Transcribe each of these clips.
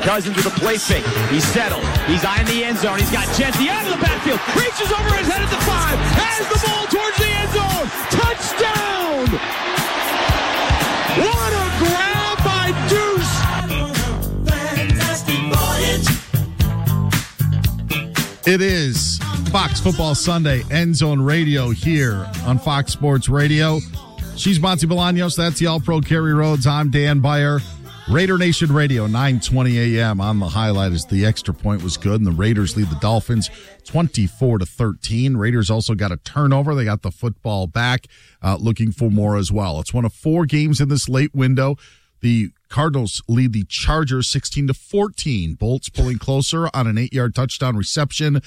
Cousins with a play fake. He's settled. He's eyeing the end zone. He's got Jency out of the backfield. Reaches over his head at the 5. Has the ball towards the end zone. Touchdown! What a grab by Deuce! It is Fox Football Sunday, End Zone Radio here on Fox Sports Radio. She's Monty Bolaños. That's the All-Pro Kerry Rhodes. I'm Dan Beyer. Raider Nation Radio, 9:20 a.m. on the highlight as the extra point was good, and the Raiders lead the Dolphins 24-13. Raiders also got a turnover. They got the football back, looking for more as well. It's one of 4 games in this late window. The Cardinals lead the Chargers 16-14. Bolts pulling closer on an 8-yard touchdown reception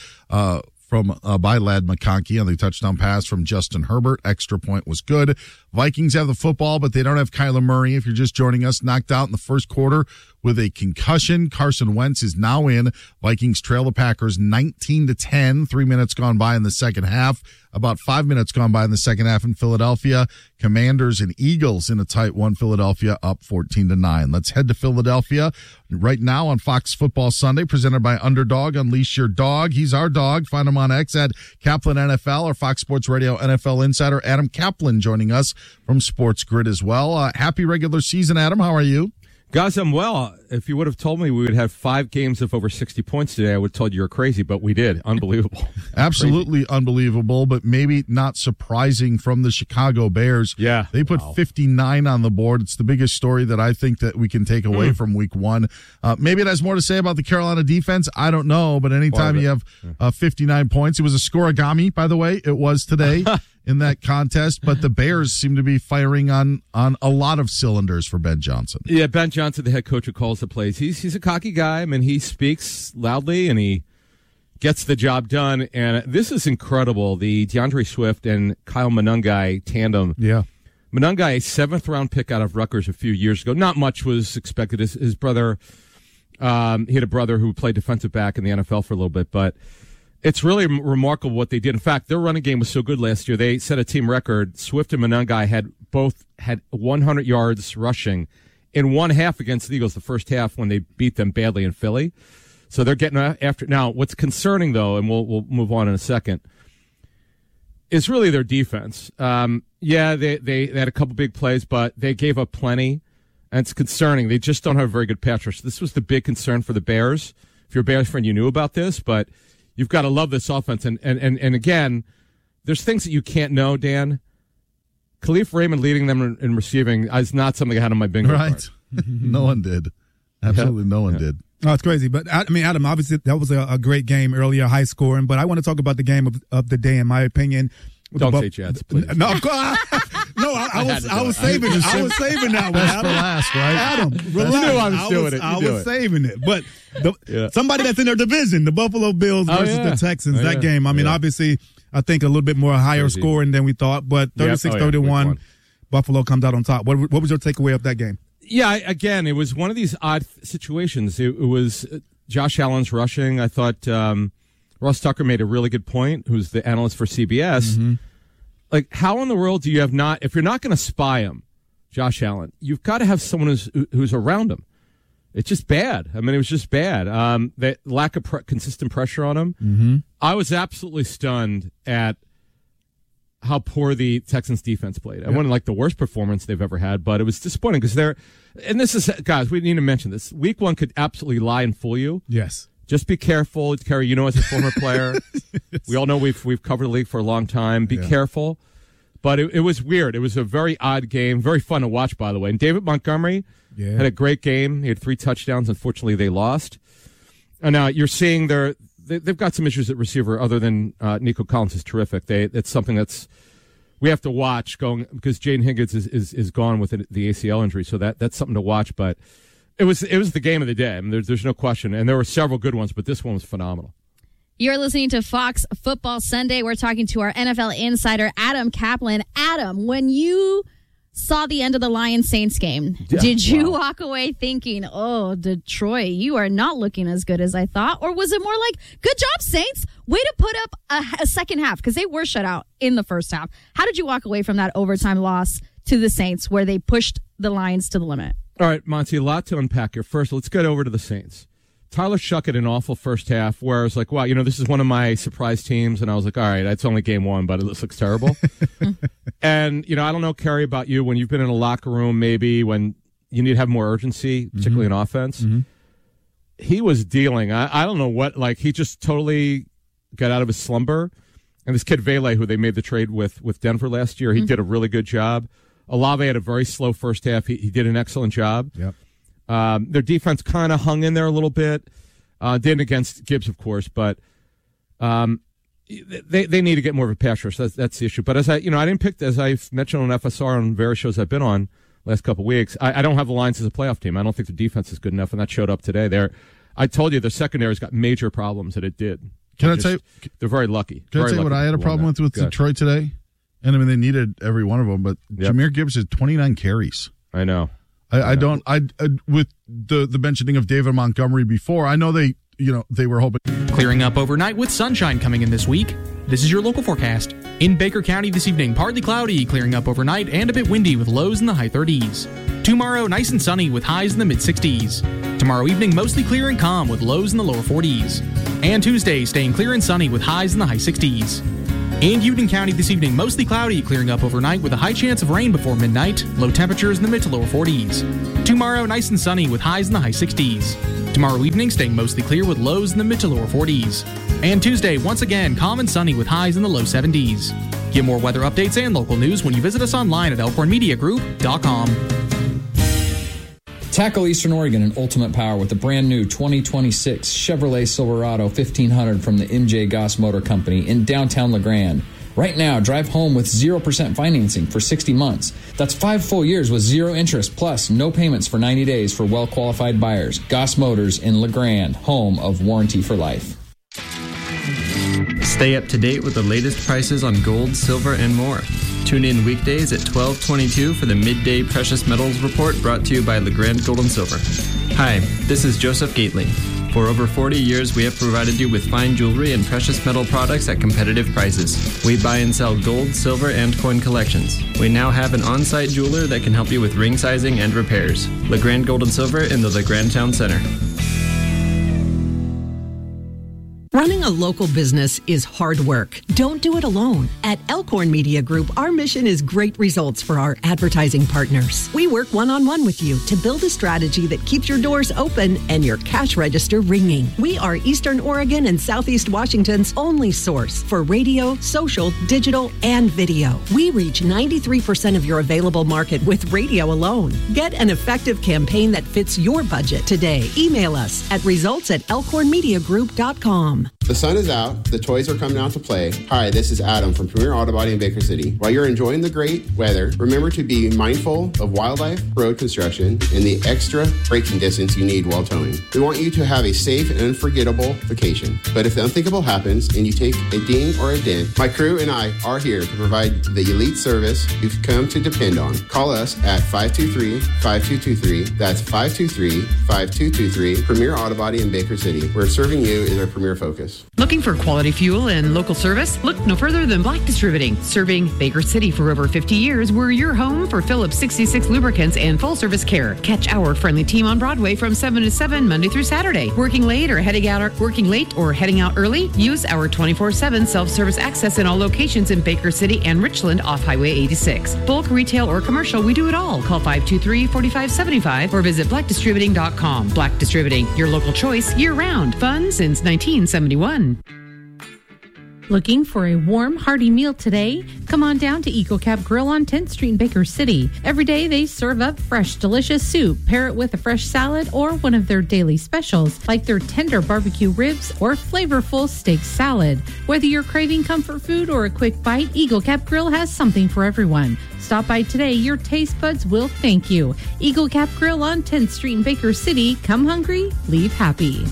by Ladd McConkey on the touchdown pass from Justin Herbert. Extra point was good. Vikings have the football, but they don't have Kyler Murray. If you're just joining us, knocked out in the first quarter with a concussion. Carson Wentz is now in. Vikings trail the Packers 19-10. 3 minutes gone by in the second half. About 5 minutes gone by in the second half in Philadelphia. Commanders and Eagles in a tight one. Philadelphia up 14-9. Let's head to Philadelphia right now on Fox Football Sunday, presented by Underdog. Unleash your dog. He's our dog. Find him on X at Kaplan NFL or Fox Sports Radio NFL insider Adam Kaplan joining us from Sports Grid as well. Happy regular season, Adam. How are you? Guys, I'm well. If you would have told me we would have 5 games of over 60 points today, I would have told you you're crazy, but we did. Unbelievable. Absolutely unbelievable, but maybe not surprising from the Chicago Bears. Yeah. They put 59 on the board. It's the biggest story that I think that we can take away from week 1. Maybe it has more to say about the Carolina defense. I don't know, but anytime you have 59 points, it was a scoregami, by the way. It was today. In that contest, but the Bears seem to be firing on a lot of cylinders for Ben Johnson. Yeah, Ben Johnson, the head coach who calls the plays. He's a cocky guy. I mean, he speaks loudly and he gets the job done. And this is incredible. The DeAndre Swift and Kyle Monangai tandem. Yeah. Monangai, a 7th-round pick out of Rutgers a few years ago. Not much was expected. His brother, he had a brother who played defensive back in the NFL for a little bit, but it's really remarkable what they did. In fact, their running game was so good last year. They set a team record. Swift and Monangai both had 100 yards rushing in one half against the Eagles, the first half when they beat them badly in Philly. So they're getting after. Now, what's concerning, though, and we'll move on in a second, is really their defense. Yeah, they had a couple big plays, but they gave up plenty, and it's concerning. They just don't have a very good pass rush. This was the big concern for the Bears. If you're a Bears fan, you knew about this, but you've got to love this offense. And again, there's things that you can't know, Dan. Khalif Raymond leading them in receiving is not something I had on my bingo card. Right. No one did. Absolutely no one did. Oh, it's crazy. But, I mean, Adam, obviously that was a great game earlier, high scoring. But I want to talk about the game of the day, in my opinion. Don't say Jets, please. No, of course. No, I was saving it. I was saving that one. Best for last, right? Adam, relax. You knew I was doing it. I was saving it. But somebody that's in their division, the Buffalo Bills versus the Texans, that game, I mean, obviously, I think a little bit more higher scoring than we thought. But 36-31, Buffalo comes out on top. What was your takeaway of that game? Yeah, again, it was one of these odd situations. It was Josh Allen's rushing. I thought Ross Tucker made a really good point, who's the analyst for CBS. Mm-hmm. Like, how in the world do you have not, if you're not going to spy him, Josh Allen, you've got to have someone who's around him. It's just bad. I mean, it was just bad. The lack of consistent pressure on him. Mm-hmm. I was absolutely stunned at how poor the Texans defense played. It wasn't like the worst performance they've ever had, but it was disappointing because and this is, guys, we need to mention this. Week 1 could absolutely lie and fool you. Yes. Just be careful, Kerry. You know, as a former player, we all know we've covered the league for a long time. Be careful. But it was weird. It was a very odd game, very fun to watch, by the way. And David Montgomery had a great game. He had 3 touchdowns. Unfortunately, they lost. And now you're seeing they've got some issues at receiver other than Nico Collins is terrific. It's something we have to watch because Jaden Higgins is gone with the ACL injury. So that's something to watch. But it was the game of the day. I mean, there's no question. And there were several good ones, but this one was phenomenal. You're listening to Fox Football Sunday. We're talking to our NFL insider, Adam Kaplan. Adam, when you saw the end of the Lions-Saints game, did you walk away thinking, oh, Detroit, you are not looking as good as I thought? Or was it more like, good job, Saints. Way to put up a second half, because they were shut out in the first half. How did you walk away from that overtime loss to the Saints where they pushed the Lions to the limit? All right, Monty, a lot to unpack here. First, let's get over to the Saints. Tyler Shough had an awful first half where I was like, wow, this is one of my surprise teams. And I was like, all right, it's only game one, but it looks terrible. And, I don't know, Kerry, about you, when you've been in a locker room, maybe when you need to have more urgency, particularly in offense. Mm-hmm. He was dealing. I don't know what, he just totally got out of his slumber. And this kid Vele, who they made the trade with Denver last year, he did a really good job. Olave had a very slow first half. He did an excellent job. Yep. Their defense kind of hung in there a little bit. Didn't against Gibbs, of course, but they need to get more of a pass rush. That's the issue. But as I've mentioned on FSR on various shows I've been on last couple of weeks, I don't have the Lions as a playoff team. I don't think the defense is good enough, and that showed up today. I told you their secondary's got major problems, and it did. Tell you? They're very lucky. Can I tell you what I had a problem with Detroit today? And they needed every one of them, but Jahmyr Gibbs has 29 carries. I know. I with the mentioning of David Montgomery before, I know they were hoping. Clearing up overnight with sunshine coming in this week. This is your local forecast. In Baker County this evening, partly cloudy, clearing up overnight, and a bit windy with lows in the high 30s. Tomorrow, nice and sunny with highs in the mid-60s. Tomorrow evening, mostly clear and calm with lows in the lower 40s. And Tuesday, staying clear and sunny with highs in the high 60s. In Union County this evening, mostly cloudy, clearing up overnight with a high chance of rain before midnight, low temperatures in the mid to lower 40s. Tomorrow, nice and sunny with highs in the high 60s. Tomorrow evening, staying mostly clear with lows in the mid to lower 40s. And Tuesday, once again, calm and sunny with highs in the low 70s. Get more weather updates and local news when you visit us online at elkhornmediagroup.com. Tackle Eastern Oregon in ultimate power with the brand new 2026 Chevrolet Silverado 1500 from the MJ Goss Motor Company in downtown LeGrand. Right now, drive home with 0% financing for 60 months. That's 5 full years with zero interest, plus no payments for 90 days for well-qualified buyers. Goss Motors in LeGrand, home of Warranty for Life. Stay up to date with the latest prices on gold, silver, and more. Tune in weekdays at 12:22 for the Midday Precious Metals Report brought to you by LeGrand Gold & Silver. Hi, this is Joseph Gately. For over 40 years, we have provided you with fine jewelry and precious metal products at competitive prices. We buy and sell gold, silver, and coin collections. We now have an on-site jeweler that can help you with ring sizing and repairs. LeGrand Gold & Silver in the LeGrand Town Center. Running a local business is hard work. Don't do it alone. At Elkhorn Media Group, our mission is great results for our advertising partners. We work one-on-one with you to build a strategy that keeps your doors open and your cash register ringing. We are Eastern Oregon and Southeast Washington's only source for radio, social, digital, and video. We reach 93% of your available market with radio alone. Get an effective campaign that fits your budget today. Email us at results@elkhornmediagroup.com. The sun is out. The toys are coming out to play. Hi, this is Adam from Premier Auto Body in Baker City. While you're enjoying the great weather, remember to be mindful of wildlife, road construction, and the extra braking distance you need while towing. We want you to have a safe and unforgettable vacation. But if the unthinkable happens and you take a ding or a dent, my crew and I are here to provide the elite service you've come to depend on. Call us at 523-5223. That's 523-5223. Premier Auto Body in Baker City, where serving you is our premier focus. Looking for quality fuel and local service? Look no further than Black Distributing. Serving Baker City for over 50 years, we're your home for Phillips 66 lubricants and full service care. Catch our friendly team on Broadway from 7 to 7 Monday through Saturday. Working late or heading out early? Use our 24/7 self-service access in all locations in Baker City and Richland off Highway 86. Bulk, retail, or commercial, we do it all. Call 523-4575 or visit blackdistributing.com. Black Distributing, your local choice year-round. Fun since 1971. Looking for a warm, hearty meal today? Come on down to EcoCap Grill on 10th Street in Baker City. Every day they serve up fresh, delicious soup. Pair it with a fresh salad or one of their daily specials, like their tender barbecue ribs or flavorful steak salad. Whether you're craving comfort food or a quick bite, EcoCap Grill has something for everyone. Stop by today. Your taste buds will thank you. EcoCap Grill on 10th Street in Baker City. Come hungry, leave happy.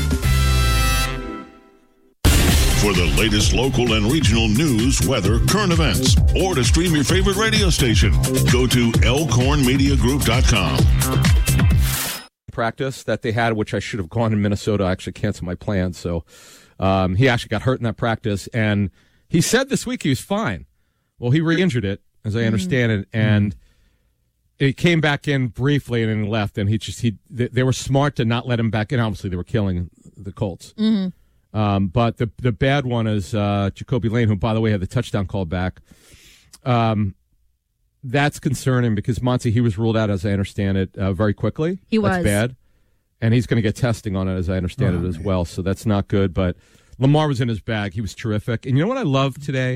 For the latest local and regional news, weather, current events, or to stream your favorite radio station, go to elkhornmediagroup.com. Practice that they had, which I should have gone in Minnesota. I actually canceled my plans. So he actually got hurt in that practice. And he said this week he was fine. Well, he re-injured it, as I understand it. And he came back in briefly and then left, and they were smart to not let him back in. Obviously, they were killing the Colts. Mm-hmm. But the bad one is Jacoby Lane, who, by the way, had the touchdown call back. That's concerning because Monty, he was ruled out, as I understand it, very quickly. He was. That's bad. And he's going to get testing on it, as I understand it, as well. So that's not good. But Lamar was in his bag. He was terrific. And you know what I love today?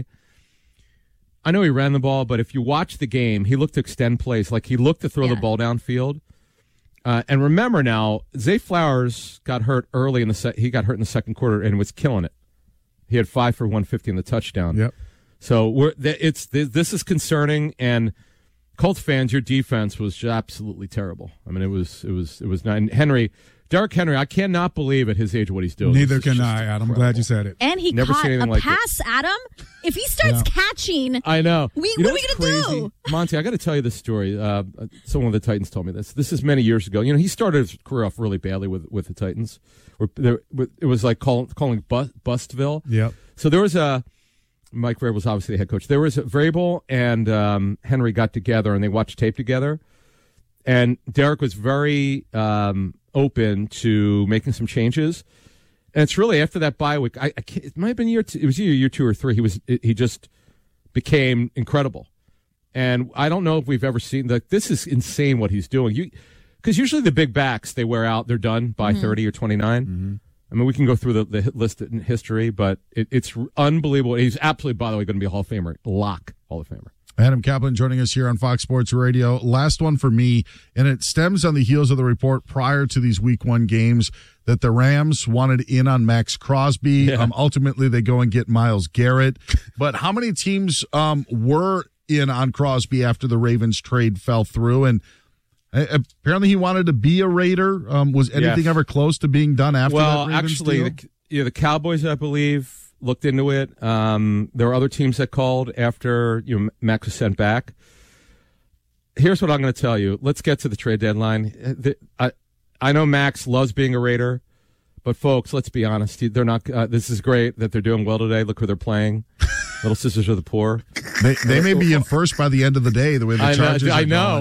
I know he ran the ball, but if you watch the game, he looked to extend plays. Like, he looked to throw the ball downfield. And remember now, Zay Flowers got hurt early in the he got hurt in the second quarter and was killing it. He had 5 for 150 in the touchdown. Yep. So this is concerning. And Colts fans, your defense was absolutely terrible. I mean, it was not. And Derrick Henry, I cannot believe at his age what he's doing. Neither can I, Adam. I'm glad you said it. And he Never caught seen anything a like pass, Adam. If he starts catching, I know. What are we going to do? Monty, I got to tell you this story. Someone of the Titans told me this. This is many years ago. You know, he started his career off really badly with the Titans. It was like calling Bustville. Yep. So there was Mike Vrabel was obviously the head coach. There was Vrabel and Henry got together and they watched tape together. And Derek was very open to making some changes. And it's really after that bye week. It might have been year 2. It was either year 2 or 3. He just became incredible. And I don't know if we've ever seen this is insane what he's doing. Because usually the big backs, they wear out, they're done by 30 or 29. Mm-hmm. I mean, we can go through the list in history, but it's unbelievable. He's absolutely, by the way, going to be a Hall of Famer. Lock Hall of Famer. Adam Kaplan joining us here on Fox Sports Radio. Last one for me, and it stems on the heels of the report prior to these Week 1 games that the Rams wanted in on Max Crosby. Yeah. Ultimately, they go and get Myles Garrett. But how many teams were in on Crosby after the Ravens trade fell through? And apparently he wanted to be a Raider. Was anything ever close to being done after that Ravens deal? The Cowboys, I believe, looked into it. There were other teams that called after Max was sent back. Here's what I'm going to tell you. Let's get to the trade deadline. I know Max loves being a Raider, but folks, let's be honest. They're not. This is great that they're doing well today. Look who they're playing. Little Sisters of the Poor. They may be in first by the end of the day. The way the Chargers I are know.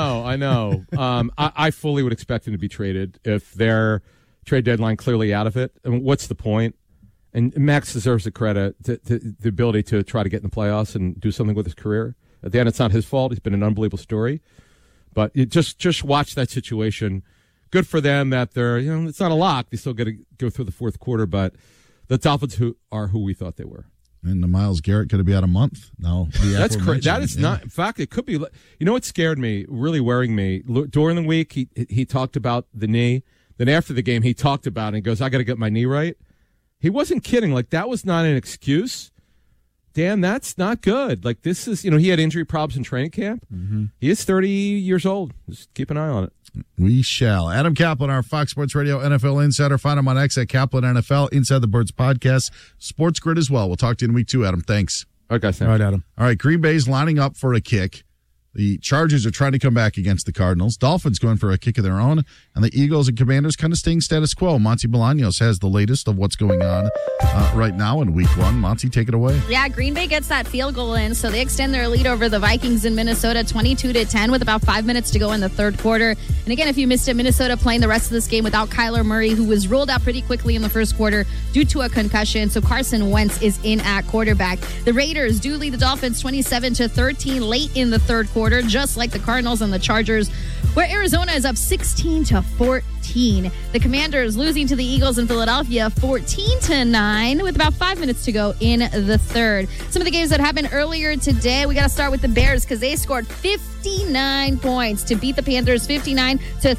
going, I fully would expect him to be traded if their trade deadline clearly out of it. I mean, what's the point? And Max deserves the credit, the ability to try to get in the playoffs and do something with his career. At the end, it's not his fault. He's been an unbelievable story. But just watch that situation. Good for them that they're, it's not a lock. They still got to go through the fourth quarter, but the Dolphins are who we thought they were. And the Myles Garrett could be out a month. No, that's crazy. That is not. In fact, it could be. You know what scared me, really worrying me? During the week, he talked about the knee. Then after the game, he talked about it and goes, I got to get my knee right. He wasn't kidding. Like, that was not an excuse. Dan, that's not good. Like, this is, he had injury problems in training camp. Mm-hmm. He is 30 years old. Just keep an eye on it. We shall. Adam Kaplan, our Fox Sports Radio NFL insider. Find him on X at Kaplan NFL, Inside the Birds podcast, Sports Grid as well. We'll talk to you in week 2, Adam. Thanks. All right, guys. All right, Adam. All right, Green Bay's lining up for a kick. The Chargers are trying to come back against the Cardinals. Dolphins going for a kick of their own. And the Eagles and Commanders kind of staying status quo. Monty Bolaños has the latest of what's going on right now in Week 1. Monty, take it away. Yeah, Green Bay gets that field goal in, so they extend their lead over the Vikings in Minnesota 22-10 with about 5 minutes to go in the third quarter. And again, if you missed it, Minnesota playing the rest of this game without Kyler Murray, who was ruled out pretty quickly in the first quarter due to a concussion. So Carson Wentz is in at quarterback. The Raiders do lead the Dolphins 27-13 late in the third quarter, just like the Cardinals and the Chargers, where Arizona is up 16-14. The Commanders losing to the Eagles in Philadelphia 14-9 with about 5 minutes to go in the third. Some of the games that happened earlier today, we got to start with the Bears because they scored 59 points to beat the Panthers 59-37.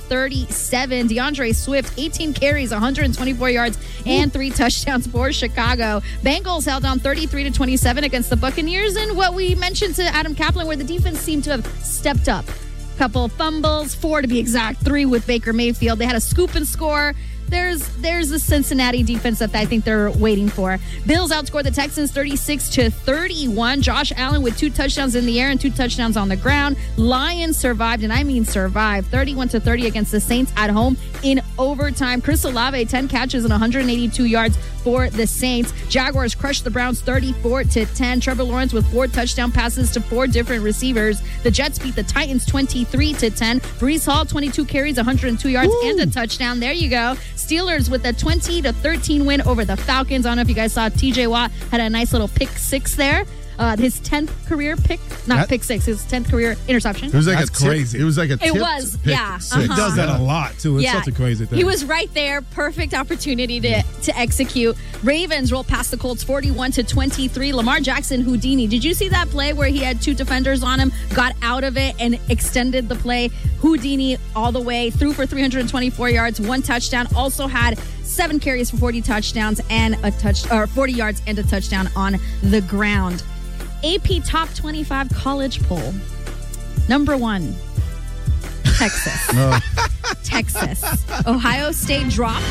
DeAndre Swift, 18 carries, 124 yards, and 3 touchdowns for Chicago. Bengals held on 33-27 against the Buccaneers, and what we mentioned to Adam Kaplan, where the defense seemed to have stepped up. Couple fumbles, 4 to be exact, 3 with Baker Mayfield. They had a scoop and score. there's the Cincinnati defense that I think they're waiting for. Bills outscored the Texans 36-31. Josh Allen with 2 touchdowns in the air and 2 touchdowns on the ground. Lions survived, and I mean survived, 31-30 against the Saints at home in overtime. Chris Olave, 10 catches and 182 yards for the Saints. Jaguars crushed the Browns 34-10. Trevor Lawrence with 4 touchdown passes to 4 different receivers. The Jets beat the Titans 23-10. Breece Hall, 22 carries, 102 yards, and a touchdown. There you go. Steelers with a 20-13 win over the Falcons. I don't know if you guys saw TJ Watt had a nice little pick 6 there. His 10th career pick, pick 6, his 10th career interception. It was like crazy. It was like a It was, yeah. He does that a lot, too. It's such a crazy thing. He was right there. Perfect opportunity to execute. Ravens rolled past the Colts 41-23. Lamar Jackson, Houdini. Did you see that play where he had 2 defenders on him, got out of it, and extended the play? Houdini all the way, threw for 324 yards, 1 touchdown. Also had 7 carries for 40 touchdowns and 40 yards and a touchdown on the ground. AP Top 25 college poll. Number 1, Texas. Texas. Ohio State dropped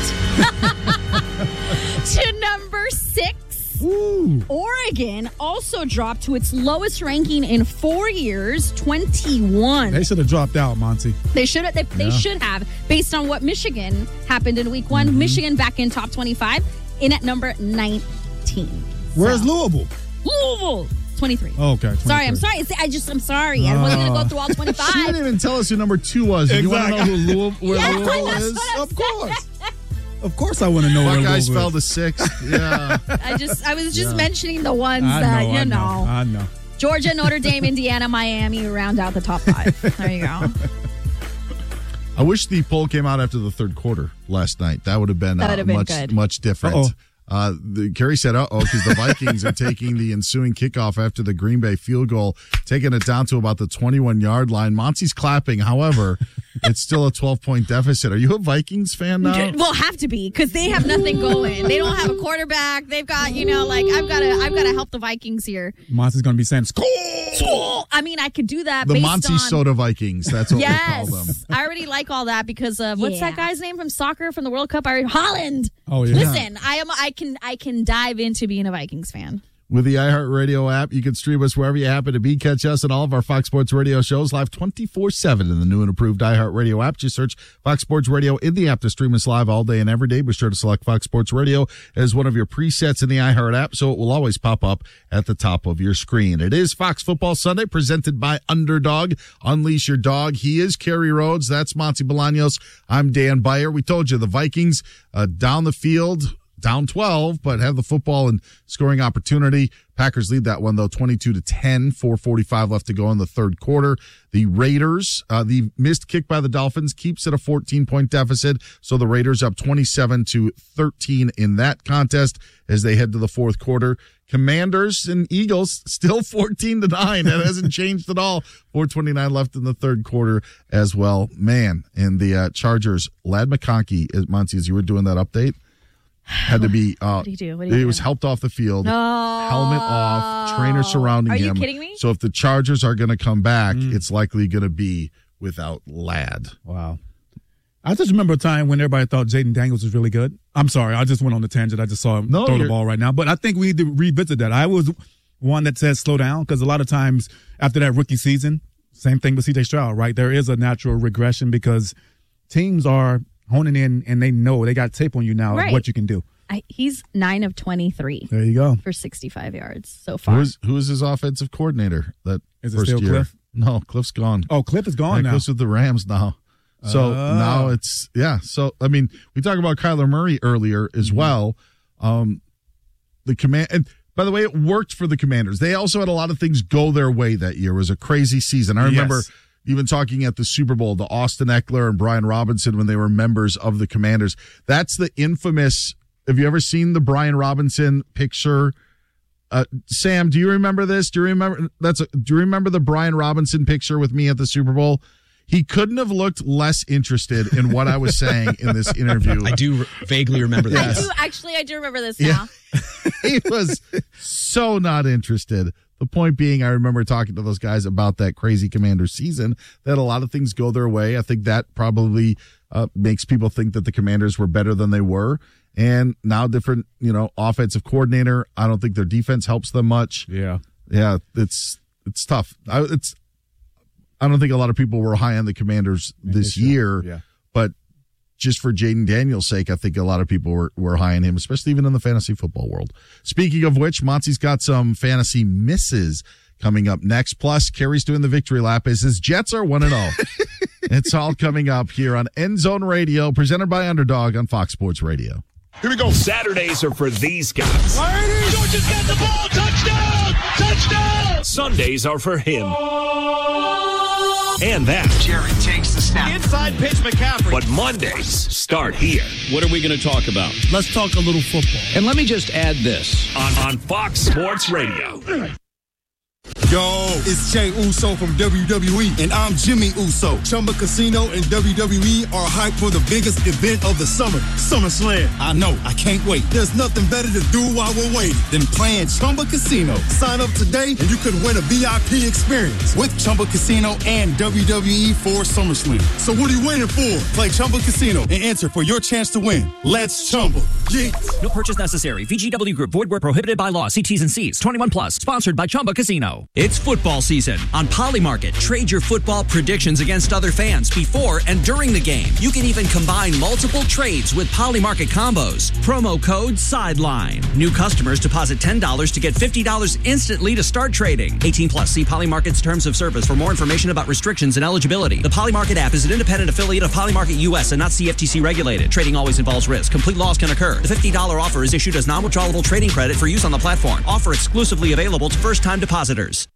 to number 6. Ooh. Oregon also dropped to its lowest ranking in 4 years, 21. They should have dropped out, Monty. They should have. They should have, based on what Michigan happened in week 1. Michigan back in top 25, in at number 19. Where's Louisville? Louisville. 23. Oh, okay. 23. Sorry, I'm sorry. I wasn't going to go through all 25. She didn't even tell us who number 2 was. Exactly. You want to know who Louisville is? Of course. Of course I want to know where Louisville is. Buckeyes fell to 6th. Yeah. I was just mentioning the ones that, you know. I know. Georgia, Notre Dame, Indiana, Miami round out the top 5. There you go. I wish the poll came out after the third quarter last night. That would have been much different. Kerry said, because the Vikings are taking the ensuing kickoff after the Green Bay field goal, taking it down to about the 21-yard line. Monty's clapping. However, it's still a 12-point deficit. Are you a Vikings fan now? Well, have to be, because they have nothing going. They don't have a quarterback. They've got, I've got to help the Vikings here. Monty's going to be saying, "Score!" I mean, I could do that the based Monty on... Soda Vikings. That's what we call them. I already like all that because of, what's that guy's name from soccer, from the World Cup? Holland. Oh, yeah. Listen, I can dive into being a Vikings fan. With the iHeartRadio app, you can stream us wherever you happen to be. Catch us and all of our Fox Sports Radio shows live 24/7 in the new and improved iHeartRadio app. Just search Fox Sports Radio in the app to stream us live all day and every day. Be sure to select Fox Sports Radio as one of your presets in the iHeart app, so it will always pop up at the top of your screen. It is Fox Football Sunday, presented by Underdog. Unleash your dog. He is Kerry Rhodes. That's Monty Bolaños. I'm Dan Beyer. We told you the Vikings down the field, down 12, but have the football and scoring opportunity. Packers lead that one, though, 22-10, 4:45 left to go in the third quarter. The Raiders, the missed kick by the Dolphins keeps it a 14-point deficit, so the Raiders up 27-13 in that contest as they head to the fourth quarter. Commanders and Eagles still 14-9. That hasn't changed at all. 4:29 left in the third quarter as well. Man, and the Chargers, Ladd McConkey, Monty, as you were doing that update, had to be, what do you do? He was helped off the field, helmet off, trainer surrounding him. Are you kidding me? So if the Chargers are going to come back, it's likely going to be without Ladd. Wow. I just remember a time when everybody thought Jaden Daniels was really good. I'm sorry, I just went on the tangent. I just saw him throw the ball right now. But I think we need to revisit that. I was one that says slow down, because a lot of times after that rookie season, same thing with C.J. Stroud, right? There is a natural regression because teams are honing in and they know they got tape on you now of what you can do. He's 9 of 23. There you go. For 65 yards so far. Who is his offensive coordinator? That is it first still year? Cliff? No, Cliff's gone. Oh, Cliff is gone now. Cliff's with the Rams now. So now it's, So, I mean, we talked about Kyler Murray earlier as well. And by the way, it worked for the Commanders. They also had a lot of things go their way that year. It was a crazy season. I remember even talking at the Super Bowl, the Austin Eckler and Brian Robinson when they were members of the Commanders. That's the infamous, have you ever seen the Brian Robinson picture? Sam, do you remember this? Do you remember the Brian Robinson picture with me at the Super Bowl? He couldn't have looked less interested in what I was saying in this interview. I do vaguely remember that. I do remember this now. He was so not interested. The point being, I remember talking to those guys about that crazy Commander season, that a lot of things go their way. I think that probably makes people think that the Commanders were better than they were. And now different, offensive coordinator. I don't think their defense helps them much. Yeah. Yeah, it's tough. I don't think a lot of people were high on the Commanders this year, but just for Jaden Daniels' sake, I think a lot of people were high on him, especially even in the fantasy football world. Speaking of which, Monty's got some fantasy misses coming up next. Plus, Kerry's doing the victory lap as his Jets are 1-0. It's all coming up here on End Zone Radio, presented by Underdog on Fox Sports Radio. Here we go. Saturdays are for these guys. Georgia's got the ball. Touchdown! Touchdown! Sundays are for him. And that. Jerry takes the snap. Inside pitch, McCaffrey. But Mondays start here. What are we going to talk about? Let's talk a little football. And let me just add this. On Fox Sports Radio. Yo, it's Jey Uso from WWE, and I'm Jimmy Uso. Chumba Casino and WWE are hyped for the biggest event of the summer, SummerSlam. I know, I can't wait. There's nothing better to do while we're waiting than playing Chumba Casino. Sign up today, and you could win a VIP experience with Chumba Casino and WWE for SummerSlam. So what are you waiting for? Play Chumba Casino and enter for your chance to win. Let's Chumba. Yeah. No purchase necessary. VGW Group. Void where prohibited by law. See T's and C's. 21 plus. Sponsored by Chumba Casino. It's football season. On Polymarket, trade your football predictions against other fans before and during the game. You can even combine multiple trades with Polymarket combos. Promo code SIDELINE. New customers deposit $10 to get $50 instantly to start trading. 18 plus. See Polymarket's terms of service for more information about restrictions and eligibility. The Polymarket app is an independent affiliate of Polymarket US and not CFTC regulated. Trading always involves risk. Complete loss can occur. The $50 offer is issued as non-withdrawable trading credit for use on the platform. Offer exclusively available to first-time depositors.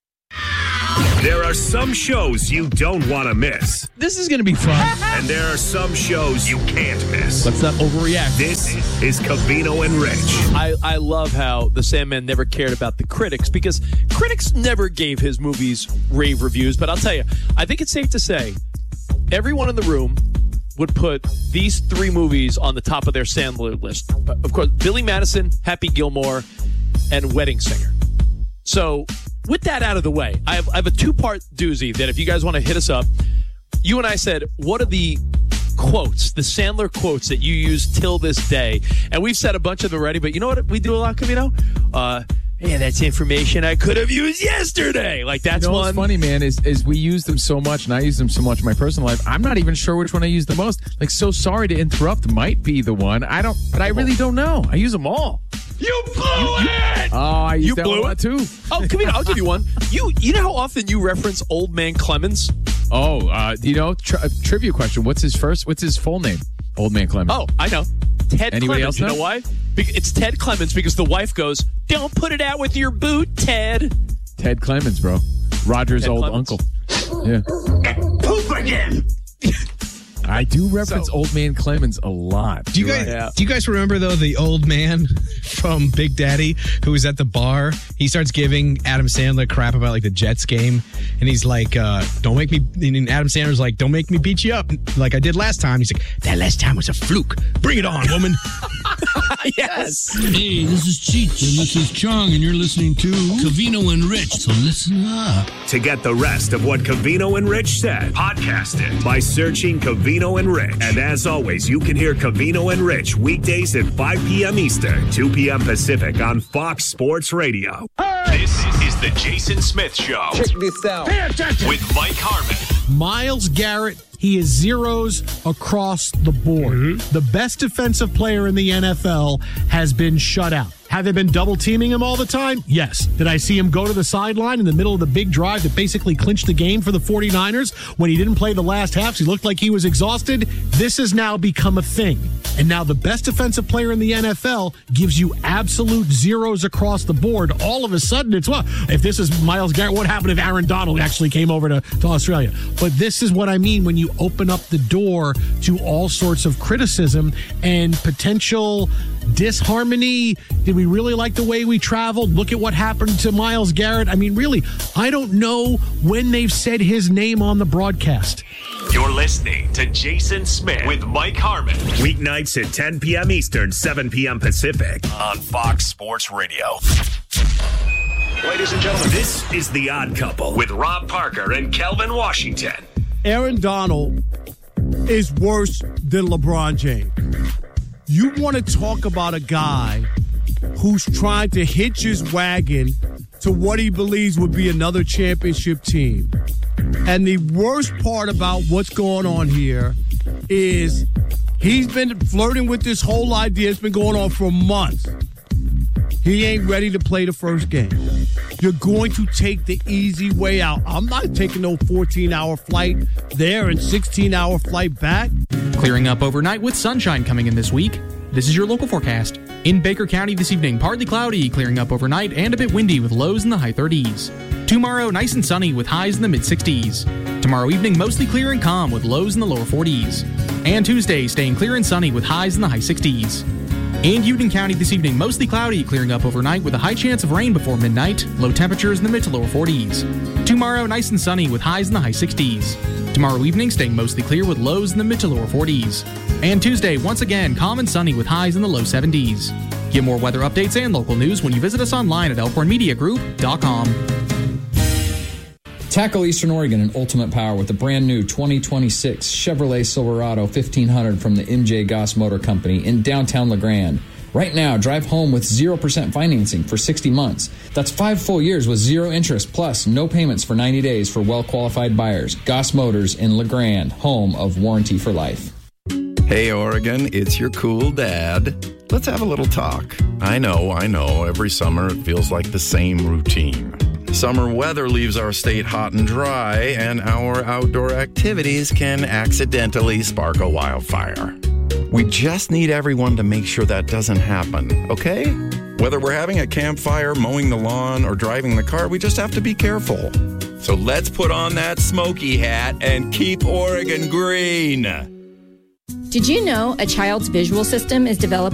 There are some shows you don't want to miss. This is going to be fun. And there are some shows you can't miss. Let's not overreact. This is Covino and Rich. I love how the Sandman never cared about the critics, because critics never gave his movies rave reviews. But I'll tell you, I think it's safe to say everyone in the room would put these three movies on the top of their Sandler list. Of course, Billy Madison, Happy Gilmore, and Wedding Singer. So with that out of the way, I have a two-part doozy that if you guys want to hit us up, you and I said, what are the quotes, the Sandler quotes that you use till this day? And we've said a bunch of them already, but you know what we do a lot, Covino? Yeah, that's information I could have used yesterday. Like, that's one. What's funny, man, is we use them so much, and I use them so much in my personal life. I'm not even sure which one I use the most. Like, so sorry to interrupt might be the one. But I really don't know. I use them all. You blew it! Oh, I used that one too. Oh, come here, I'll give you one. You know how often you reference Old Man Clemens? Oh, trivia question. What's his full name? Old Man Clemens. Oh, I know. Ted Anybody Clemens. Else you know? know why? It's Ted Clemens because the wife goes, "Don't put it out with your boot, Ted." Ted Clemens, bro. Roger's Ted old Clemens. uncle. Yeah. Poop again. I do reference Old Man Clemens a lot. Do you guys remember, though, the old man from Big Daddy who was at the bar? He starts giving Adam Sandler crap about, like, the Jets game. And he's like, don't make me... And Adam Sandler's like, don't make me beat you up like I did last time. He's like, that last time was a fluke. Bring it on, woman. Yes. Hey, this is Cheech, and this is Chung, and you're listening to Covino and Rich, so listen up. To get the rest of what Covino and Rich said, podcast it by searching Covino and Rich. And as always, you can hear Covino and Rich weekdays at 5 p.m. Eastern, 2 p.m. Pacific on Fox Sports Radio. This is the Jason Smith Show. Check this out. Pay attention. With Mike Harmon. Myles Garrett, he is zeros across the board. Mm-hmm. The best defensive player in the NFL has been shut out. Have they been double teaming him all the time? Yes. Did I see him go to the sideline in the middle of the big drive that basically clinched the game for the 49ers when he didn't play the last half? He looked like he was exhausted. This has now become a thing. And now the best defensive player in the NFL gives you absolute zeros across the board. All of a sudden, it's, well, if this is Myles Garrett, what happened if Aaron Donald actually came over to Australia? But this is what I mean when you open up the door to all sorts of criticism and potential disharmony. Did we really like the way we traveled? Look at what happened to Myles Garrett. I mean, really, I don't know when they've said his name on the broadcast. You're listening to Jason Smith with Mike Harmon. Weeknights at 10 p.m. Eastern, 7 p.m. Pacific on Fox Sports Radio. Ladies and gentlemen, this is The Odd Couple with Rob Parker and Kelvin Washington. Aaron Donald is worse than LeBron James. You want to talk about a guy who's trying to hitch his wagon to what he believes would be another championship team. And the worst part about what's going on here is he's been flirting with this whole idea. It's been going on for months. He ain't ready to play the first game. You're going to take the easy way out. I'm not taking no 14-hour flight there and 16-hour flight back. Clearing up overnight with sunshine coming in this week. This is your local forecast. In Baker County this evening, partly cloudy, clearing up overnight, and a bit windy with lows in the high 30s. Tomorrow, nice and sunny with highs in the mid-60s. Tomorrow evening, mostly clear and calm with lows in the lower 40s. And Tuesday, staying clear and sunny with highs in the high 60s. In Union County this evening, mostly cloudy, clearing up overnight with a high chance of rain before midnight. Low temperatures in the mid to lower 40s. Tomorrow, nice and sunny with highs in the high 60s. Tomorrow evening, staying mostly clear with lows in the mid to lower 40s. And Tuesday, once again, calm and sunny with highs in the low 70s. Get more weather updates and local news when you visit us online at elkhornmediagroup.com. Tackle Eastern Oregon in ultimate power with the brand new 2026 Chevrolet Silverado 1500 from the MJ Goss Motor Company in downtown LeGrand. Right now, drive home with 0% financing for 60 months. That's 5 full years with zero interest, plus no payments for 90 days for well-qualified buyers. Goss Motors in LeGrand, home of Warranty for Life. Hey, Oregon, it's your cool dad. Let's have a little talk. I know. Every summer it feels like the same routine. Summer weather leaves our state hot and dry, and our outdoor activities can accidentally spark a wildfire. We just need everyone to make sure that doesn't happen, okay? Whether we're having a campfire, mowing the lawn, or driving the car, we just have to be careful. So let's put on that smoky hat and keep Oregon green. Did you know a child's visual system is developed